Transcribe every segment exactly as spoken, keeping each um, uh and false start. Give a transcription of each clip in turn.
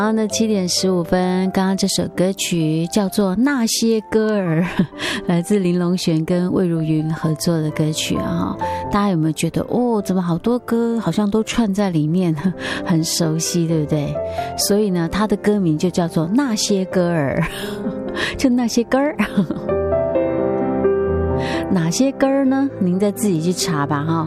然后呢，七点十五分，刚刚这首歌曲叫做《那些歌儿》，来自林隆璇跟魏如云合作的歌曲啊。大家有没有觉得哦，怎么好多歌好像都串在里面，很熟悉，对不对？所以呢，它的歌名就叫做《那些歌儿》，就那些歌儿。哪些歌儿呢？您再自己去查吧哈。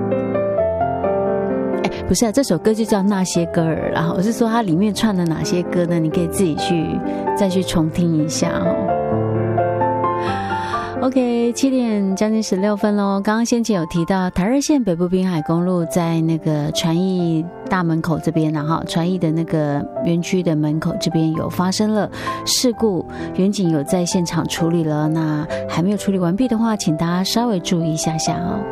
不是啊，这首歌就叫那些歌儿，然后我是说它里面串了哪些歌呢？你可以自己去再去重听一下哦。OK， 七点将近十六分咯。刚刚先前有提到台二线北部滨海公路在那个传艺大门口这边，然后传艺的那个园区的门口这边有发生了事故，远警有在现场处理了。那还没有处理完毕的话，请大家稍微注意一下下哦。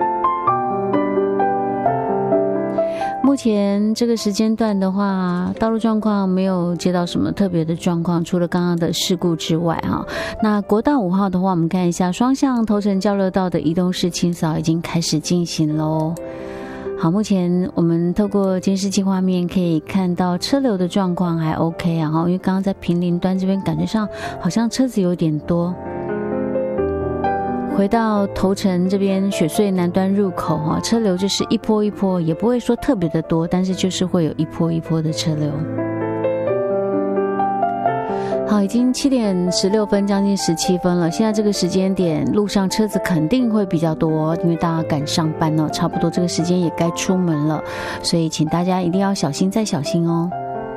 目前这个时间段的话，道路状况没有接到什么特别的状况，除了刚刚的事故之外哈。那国道五号的话，我们看一下双向头城交流道的移动式清扫已经开始进行喽。好，目前我们透过监视器画面可以看到车流的状况还 OK 啊，因为刚刚在坪林端这边感觉上好像车子有点多。回到头城这边雪隧南端入口哈，车流就是一波一波，也不会说特别的多，但是就是会有一波一波的车流。好，已经七点十六分，将近十七分了。现在这个时间点，路上车子肯定会比较多，因为大家赶上班了，差不多这个时间也该出门了，所以请大家一定要小心再小心哦。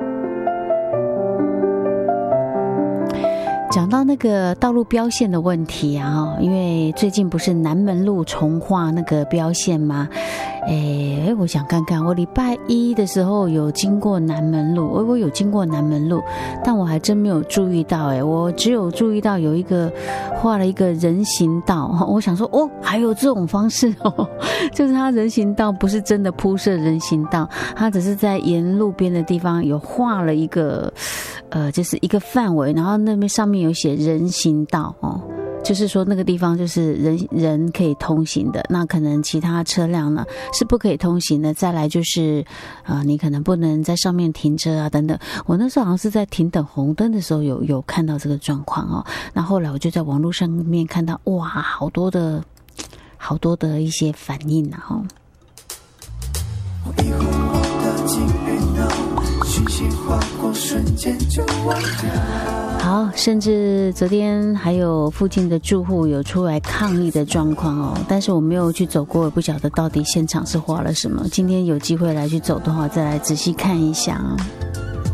讲到那个道路标线的问题啊，因为最近不是南门路重画那个标线吗？诶，我想看看，我礼拜一的时候有经过南门路，我我有经过南门路，但我还真没有注意到，诶，我只有注意到有一个画了一个人行道，我想说哦，还有这种方式哦，就是它人行道不是真的铺设人行道，它只是在沿路边的地方有画了一个。呃，就是一个范围，然后那边上面有写人行道哦，就是说那个地方就是人人可以通行的，那可能其他车辆呢是不可以通行的。再来就是，呃，你可能不能在上面停车啊等等。我那时候好像是在停等红灯的时候有有看到这个状况哦。那后来我就在网络上面看到，哇，好多的好多的一些反应啊哈。好，甚至昨天还有附近的住户有出来抗议的状况哦，但是我没有去走过，也不晓得到底现场是画了什么。今天有机会来去走的话，再来仔细看一下啊。